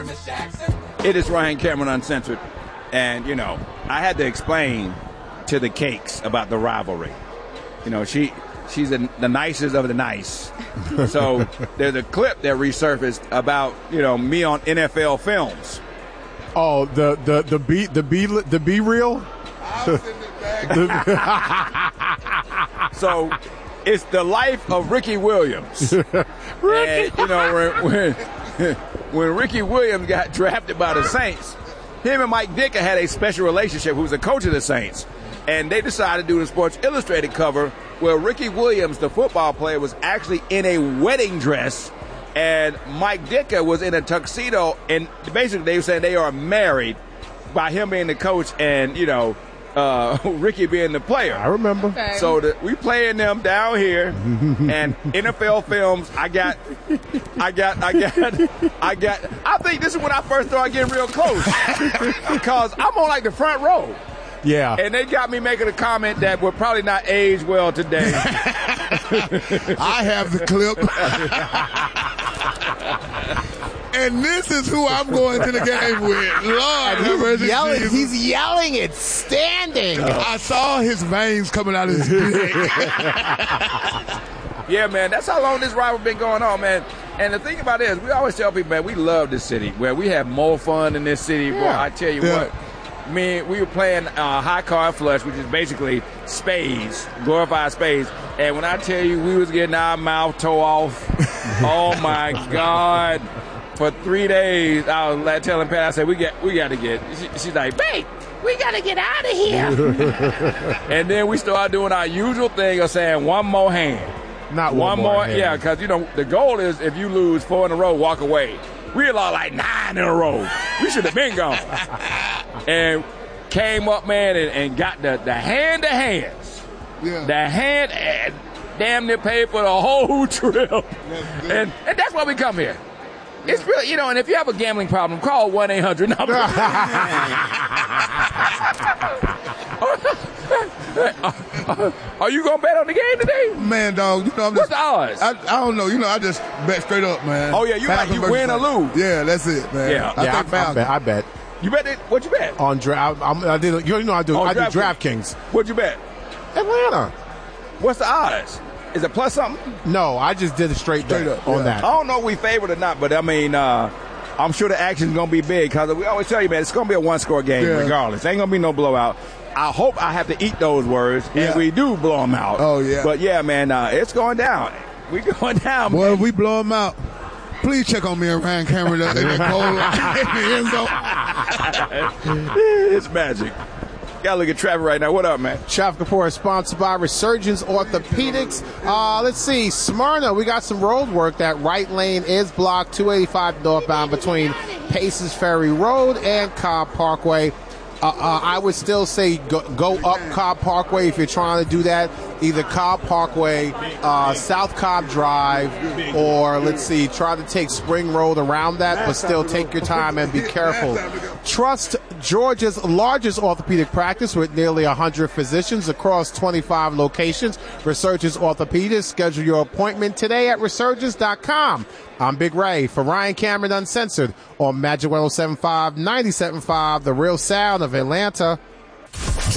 It is Ryan Cameron Uncensored. And, you know, I had to explain to the Cakes about the rivalry. You know, she's the nicest of the nice. So there's a clip that resurfaced about, you know, me on NFL Films. Oh, the B reel? So it's the life of Ricky Williams. And, you know, when Ricky Williams got drafted by the Saints, him and Mike Ditka had a special relationship, who was the coach of the Saints. And they decided to do the Sports Illustrated cover where Ricky Williams, the football player, was actually in a wedding dress, and Mike Ditka was in a tuxedo. And basically they were saying they are married by him being the coach and, you know, Ricky being the player. I remember. Okay. So we playing them down here, and NFL Films. I think this is when I first started getting real close because I'm on like the front row. Yeah. And they got me making a comment that would probably not age well today. I have the clip. And this is who I'm going to the game with. Lord, he's yelling it, standing. I saw his veins coming out of his neck. Yeah, man, that's how long this rivalry been going on, man. And the thing about it is, we always tell people, man, we love this city. Where we have more fun in this city. Boy, I tell you what. We were playing high card flush, which is basically spades, glorified spades. And when I tell you we was getting our mouth tore off, oh my God. For 3 days, I was telling Pat, I said, we got to get. She's like, babe, we got to get out of here. And then we started doing our usual thing of saying one more hand. Not one more hand. Yeah, because, you know, the goal is if you lose 4 in a row, walk away. We lost like 9 in a row. We should have been gone. And came up, man, and got the hand-to-hands. Yeah. The hand, and damn near paid for the whole trip. And that's why we come here. It's really, you know, and if you have a gambling problem, call 1-800 number. Are you going to bet on the game today? Man, dog, you know, what's the odds? I don't know. You know, I just bet straight up, man. Oh, yeah, you win or lose. Yeah, that's it, man. Yeah, I bet. You bet it? What'd you bet? On draft. I did. You know, I do DraftKings. What'd you bet? Atlanta. What's the odds? Is it plus something? No, I just did it straight up on that. I don't know if we favored or not, but I mean, I'm sure the action's going to be big because we always tell you, man, it's going to be a one-score game regardless. Ain't going to be no blowout. I hope I have to eat those words, and we do blow them out. Oh, yeah. But, yeah, man, it's going down. We going down, man. Well, if we blow them out, please check on me and Ryan Cameron in the end zone. It's magic. Gotta look at Trevor right now. What up, man? Traffic report is sponsored by Resurgence Orthopedics. Let's see. Smyrna, we got some road work. That right lane is blocked, 285 northbound between Paces Ferry Road and Cobb Parkway. I would still say go up Cobb Parkway if you're trying to do that. Either Cobb Parkway, South Cobb Drive, or let's see, try to take Spring Road around that, but still take your time and be careful. Trust Georgia's largest orthopedic practice with nearly 100 physicians across 25 locations. Resurgence Orthopedics. Schedule your appointment today at resurgence.com. I'm Big Ray for Ryan Cameron Uncensored on Magic 107.5, 97.5, The Real Sound of Atlanta.